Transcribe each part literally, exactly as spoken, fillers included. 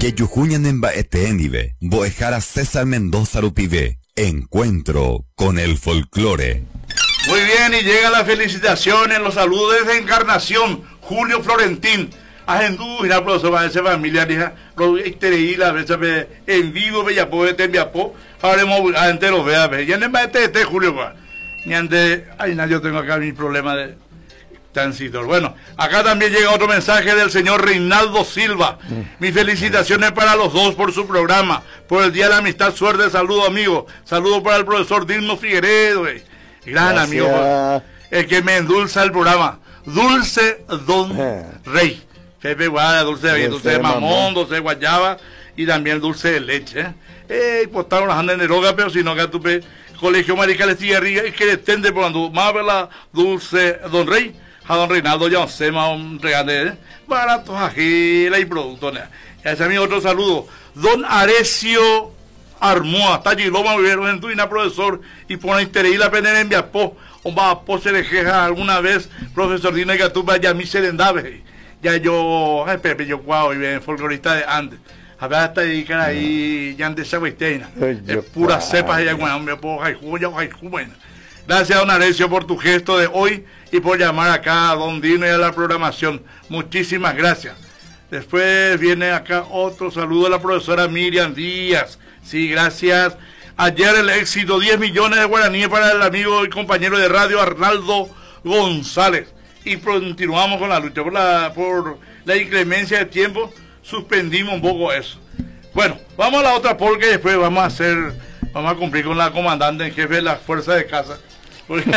Yeyujuñan en Baeteenive, Boejara César Mendoza Rupive. Encuentro con el folclore. Muy bien, y llegan las felicitaciones, los saludos desde Encarnación, Julio Florentín. Agendú, mira, profesor, va a esa familia, hija, lo extereí la vez, en vivo, bellapo, de tembiapo, haremos, antes lo vea, ya no es este, Julio, ni antes, ay, no, yo tengo acá mi problema de transistor. Bueno, acá también llega otro mensaje del señor Reinaldo Silva. Mis felicitaciones para los dos por su programa, por el Día de la Amistad, suerte, saludo, amigo. Saludo para el profesor Dilmo Figueredo, eh. gran Gracias. Amigo, el que me endulza el programa. Dulce Don Rey. Pepe Guada, dulce de, dulce de mamón, dulce de guayaba y también dulce de leche. Eh, eh postaron las andas en droga, pero si no, acá tuve Colegio Mariscal Estigarriga y que le tende por cuando más la dulce Don Rey. A don Reinaldo ya se me un regalo baratos agila y productos. Ese es mi otro saludo. Don Arecio Armoa, Talliloma Vivero en Tuina, profesor, y por interés la pena en Viapó, o va a poserejeja alguna vez, profesor Dina Gatuba, ya mi serendave. Ya yo, ay Pepe, yo guau, y bien, folclorista de antes. A ver, hasta ahí, cara, ahí, ya antes se cuesteina. Es pura cepa, ya, bueno, me puedo, ay, jugo, ay, jugo. Gracias, don Arecio, por tu gesto de hoy y por llamar acá a don Dino y a la programación. Muchísimas gracias. Después viene acá otro saludo a la profesora Miriam Díaz. Sí, gracias. Ayer el éxito, diez millones de guaraníes para el amigo y compañero de radio Arnaldo González. Y continuamos con la lucha por la, por la inclemencia de tiempo. Suspendimos un poco eso. Bueno, vamos a la otra polka y después vamos a hacer, vamos a cumplir con la comandante en jefe de la fuerza de casa. Porque,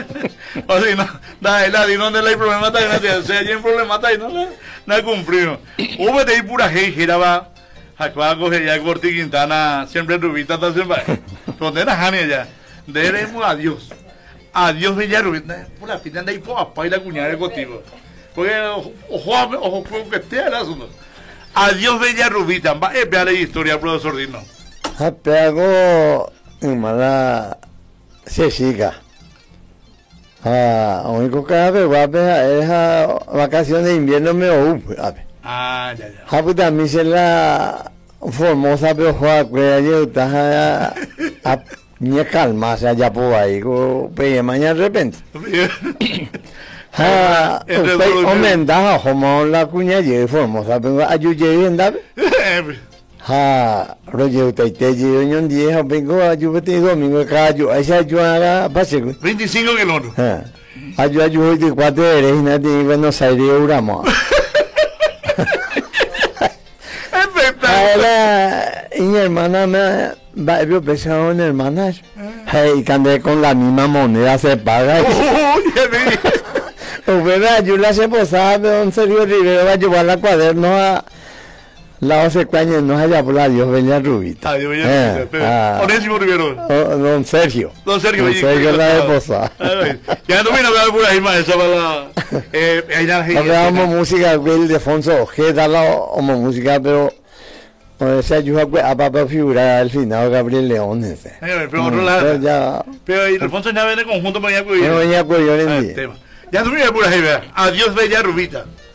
o si no, da la di donde hay problema también, o sea, hay un problema ahí, no la cumplimos. Hubo de ahí pura gente, giraba, acá coge ya Corti Quintana, siempre rubita, hasta siempre. Donde era Jania ya, deremos adiós. Adiós, Bella Rubita, por la pita de ahí, por papá y la cuñada de contigo. Porque, ojo, ojo, ojo, que esté el asunto. Adiós, Bella Rubita, va a ver la historia, profesor Dino. Pego, mala, se siga. Ah, único que a ver, va a ver, es a vacaciones de invierno me o ah, ya, ya. Ah, puta, mi se la formosa, pero juega, que yo está a ni calma, se haya por ahí, go, pe mañana de repente. Ah, aumenta, como la cuña y formosa, pero ayude en dar. Ah, Roger, te te llevo un día, vengo a ayudarte domingo, callo, esa ayuda pase. veinticinco kilómetros. Ah, ayuda ayuda de cuatro eres y nadie Buenos Aires, Uramo. Ahora, y mi hermana me va a pensar en hermanas. Hey, cuando con la misma moneda se paga. O verdad, yo la se posaba, pero en serio, Rivero va a llevar la cuaderno a la osecuaña, no allá por la Dios Bella Rubita. Adiós, Bella Rubita. Onésimo Rivero. Don Sergio. Don Sergio, Don Sergio la de posada. Ya no vino a ver por ahí más, esa para la. Eh, Hablábamos música, Will Defonso Ojeda, la música, pero. O sea, yo a papá figura al final Gabriel León ese. Pero otro lado. Pero Alfonso ya viene conjunto, me venía a cuidar. Me venía a cuidar en día. Ya tú mira por ahí, vea. Adiós, Bella Rubita.